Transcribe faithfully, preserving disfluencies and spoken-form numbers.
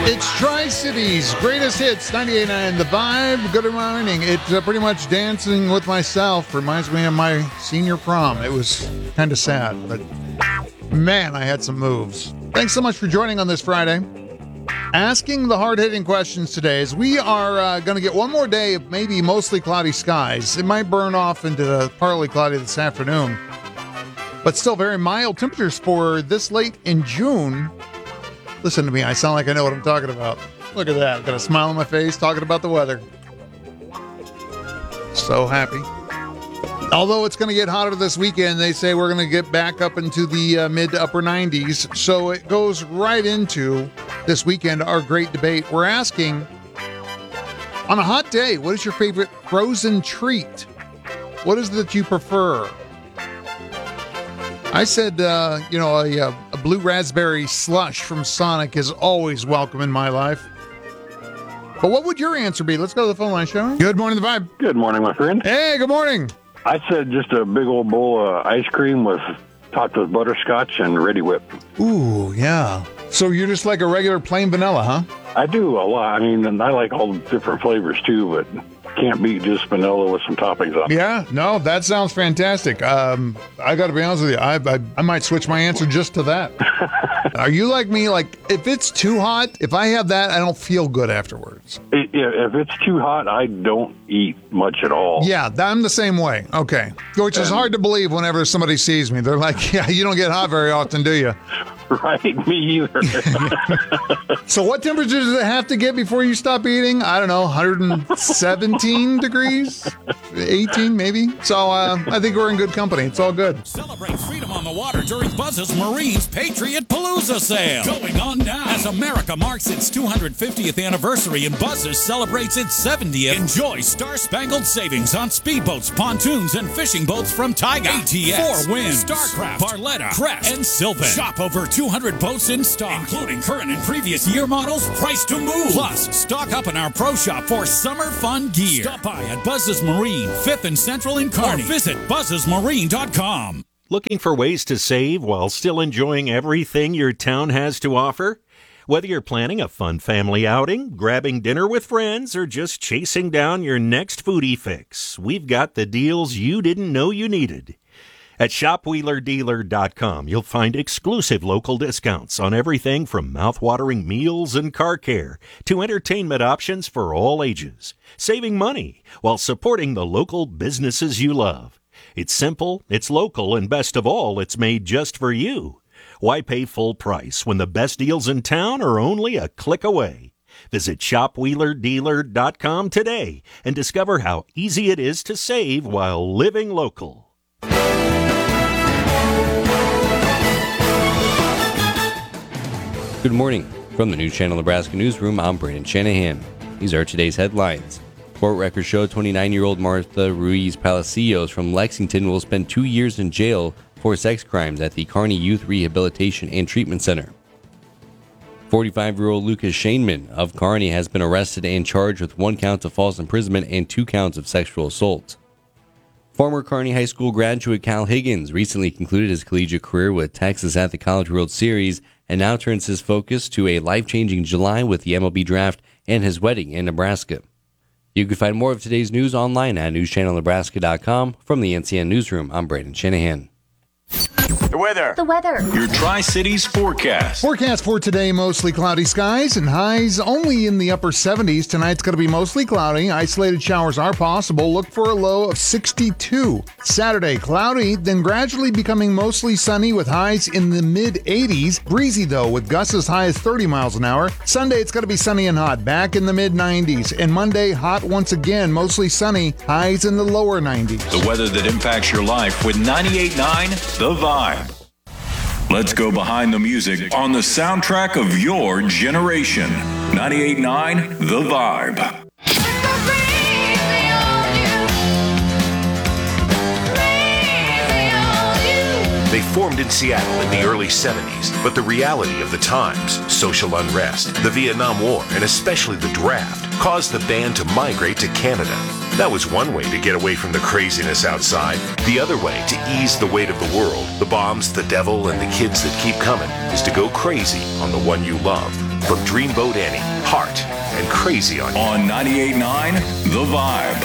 It's Tri-Cities Greatest Hits, ninety-eight point nine The Vibe. Good morning. It's uh, pretty much Dancing with Myself. Reminds me of my senior prom. It was kind of sad, but man, I had some moves. Thanks so much for joining on this Friday. Asking the hard-hitting questions today as we are uh, going to get one more day of maybe mostly cloudy skies. It might burn off into partly cloudy this afternoon, but still very mild temperatures for this late in June. Listen to me, I sound like I know what I'm talking about. Look at that, got a smile on my face talking about the weather. So happy. Although it's going to get hotter this weekend, they say we're going to get back up into the uh, mid to upper nineties. So it goes right into this weekend, our great debate. We're asking, on a hot day, what is your favorite frozen treat? What is it that you prefer? I said, uh, you know, a, a blue raspberry slush from Sonic is always welcome in my life. But what would your answer be? Let's go to the phone line, shall we? Good morning, The Vibe. Good morning, my friend. Hey, good morning. I said just a big old bowl of ice cream with topped with butterscotch and Ready Whip. Ooh, yeah. So you're just like a regular plain vanilla, huh? I do a lot. I mean, and I like all the different flavors too, but can't beat just vanilla with some toppings on it. Yeah, no, that sounds fantastic. Um, I got to be honest with you, I, I I might switch my answer just to that. Are you like me? Like, if it's too hot, if I have that, I don't feel good afterwards. It, yeah, if it's too hot, I don't eat much at all. Yeah, I'm the same way. Okay. Which is hard to believe whenever somebody sees me. They're like, yeah, you don't get hot very often, do you? Right, me either. So what temperature does it have to get before you stop eating? I don't know, one hundred seventeen degrees? eighteen maybe? So uh, I think we're in good company. It's all good. Celebrate freedom on the water during Buzz's Marines Patriot Palooza sale. Going on now as America marks its two hundred fiftieth anniversary and Buzz's celebrates its seventieth. Enjoy star-spangled savings on speedboats, pontoons, and fishing boats from Taiga, A T S, Four Winds, Starcraft, Barletta, Crest, and Sylvan. Shop over two hundred boats in stock, including current and previous year models, priced to move. Plus, stock up in our pro shop for summer fun gear. Stop by at Buzz's Marine, fifth and Central in Kearney. Or visit buzzes marine dot com. Looking for ways to save while still enjoying everything your town has to offer? Whether you're planning a fun family outing, grabbing dinner with friends, or just chasing down your next foodie fix, we've got the deals you didn't know you needed. At shop wheeler dealer dot com, you'll find exclusive local discounts on everything from mouth-watering meals and car care to entertainment options for all ages, saving money while supporting the local businesses you love. It's simple, it's local, and best of all, it's made just for you. Why pay full price when the best deals in town are only a click away? Visit shop wheeler dealer dot com today and discover how easy it is to save while living local. Good morning. From the News Channel Nebraska Newsroom, I'm Brandon Shanahan. These are today's headlines. Court records show twenty-nine-year-old Martha Ruiz Palacios from Lexington will spend two years in jail for sex crimes at the Kearney Youth Rehabilitation and Treatment Center. forty-five-year-old Lucas Shaneman of Kearney has been arrested and charged with one count of false imprisonment and two counts of sexual assault. Former Kearney High School graduate Cal Higgins recently concluded his collegiate career with Texas at the College World Series and now turns his focus to a life-changing July with the M L B draft and his wedding in Nebraska. You can find more of today's news online at news channel nebraska dot com. From the N C N Newsroom, I'm Brandon Shanahan. The weather. The weather. Your Tri-Cities forecast. Forecast for today, mostly cloudy skies and highs only in the upper seventies. Tonight's going to be mostly cloudy. Isolated showers are possible. Look for a low of sixty-two. Saturday, cloudy, then gradually becoming mostly sunny with highs in the mid eighties. Breezy, though, with gusts as high as thirty miles an hour. Sunday, it's going to be sunny and hot, back in the mid nineties. And Monday, hot once again, mostly sunny, highs in the lower nineties. The weather that impacts your life with ninety-eight point nine The Vibe. Let's go behind the music on the soundtrack of your generation. ninety-eight point nine The Vibe. They formed in Seattle in the early seventies, but the reality of the times, social unrest, the Vietnam War, and especially the draft, caused the band to migrate to Canada. That was one way to get away from the craziness outside. The other way to ease the weight of the world, the bombs, the devil, and the kids that keep coming, is to go crazy on the one you love. from Dreamboat Annie, Heart, and Crazy on You. On ninety-eight point nine The Vibe.